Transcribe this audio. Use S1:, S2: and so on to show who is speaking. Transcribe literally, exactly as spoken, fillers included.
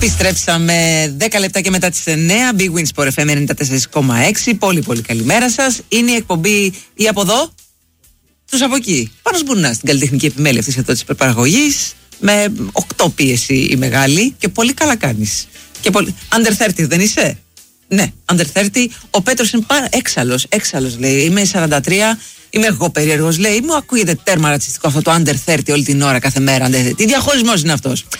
S1: Επιστρέψαμε δέκα λεπτά και μετά τις εννέα. Big Win Sport εφ εμ ενενήντα τέσσερα κόμμα έξι. Πολύ πολύ καλημέρα σας. Είναι η εκπομπή ή από εδώ, τους από εκεί. Πάνος Μπουνάς στην καλλιτεχνική επιμέλεια αυτής εδώ της υπερπαραγωγής. Με οκτώ πίεση η μεγάλη και πολύ καλά κάνεις. Και πολύ... Under τριάντα δεν είσαι? Ναι, Under τριάντα. Ο Πέτρος είναι πάρα έξαλλος. Έξαλλος λέει. Είμαι σαράντα τρία. Είμαι εγώ περίεργος, λέει. Μου ακούγεται τέρμα ρατσιστικό αυτό το Under τριάντα όλη την ώρα, κάθε μέρα. Τι διαχωρισμός είναι αυτός?